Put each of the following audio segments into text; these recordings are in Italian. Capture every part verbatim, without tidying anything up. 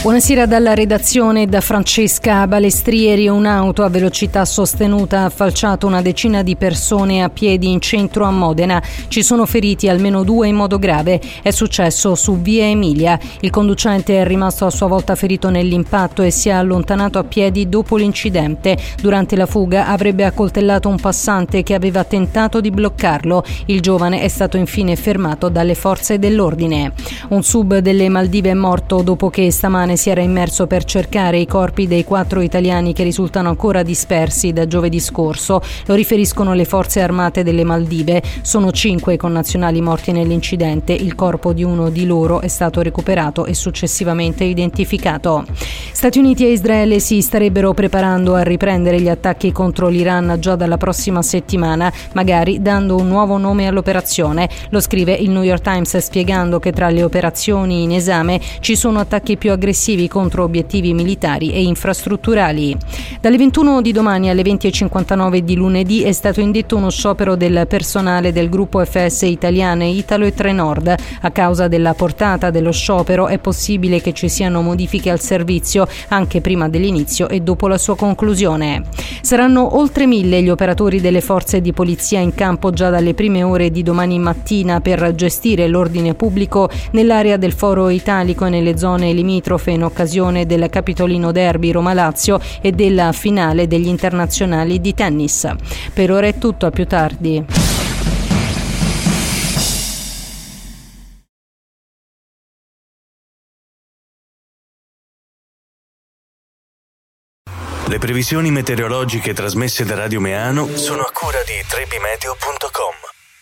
Buonasera dalla redazione da Francesca Balestrieri. Un'auto a velocità sostenuta ha falciato una decina di persone a piedi in centro a Modena. Ci sono feriti almeno due in modo grave. È successo su via Emilia. Il conducente è rimasto a sua volta ferito nell'impatto e si è allontanato a piedi dopo l'incidente. Durante la fuga avrebbe accoltellato un passante che aveva tentato di bloccarlo. Il giovane è stato infine fermato dalle forze dell'ordine. Un sub delle Maldive è morto dopo che stamane si era immerso per cercare i corpi dei quattro italiani che risultano ancora dispersi da giovedì scorso. Lo riferiscono le forze armate delle Maldive. Sono cinque i connazionali morti nell'incidente. Il corpo di uno di loro è stato recuperato e successivamente identificato. Stati Uniti e Israele si starebbero preparando a riprendere gli attacchi contro l'Iran già dalla prossima settimana, magari dando un nuovo nome all'operazione. Lo scrive il New York Times, spiegando che tra le operazioni in esame ci sono attacchi più aggressivi contro obiettivi militari e infrastrutturali. Dalle ventuno di domani alle venti e cinquantanove di lunedì è stato indetto uno sciopero del personale del gruppo F S Italiane, Italo e Trenord. A causa della portata dello sciopero è possibile che ci siano modifiche al servizio anche prima dell'inizio e dopo la sua conclusione. Saranno oltre mille gli operatori delle forze di polizia in campo già dalle prime ore di domani mattina per gestire l'ordine pubblico nell'area del Foro Italico e nelle zone limitrofe in occasione del Capitolino Derby Roma-Lazio e della finale degli internazionali di tennis. Per ora è tutto, a più tardi. Le previsioni meteorologiche trasmesse da Radio Meano sono a cura di trebimeteo punto com.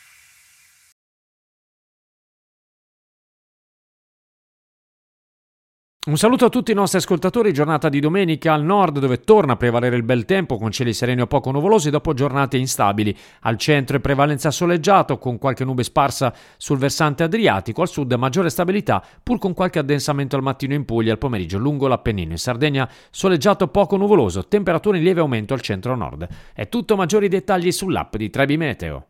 Un saluto a tutti i nostri ascoltatori. Giornata di domenica al nord, dove torna a prevalere il bel tempo con cieli sereni o poco nuvolosi dopo giornate instabili. Al centro è prevalenza soleggiato con qualche nube sparsa sul versante adriatico, al sud maggiore stabilità pur con qualche addensamento al mattino in Puglia, al pomeriggio lungo l'Appennino. In Sardegna soleggiato poco nuvoloso, temperature in lieve aumento al centro nord. È tutto, maggiori dettagli sull'app di Trebi Meteo.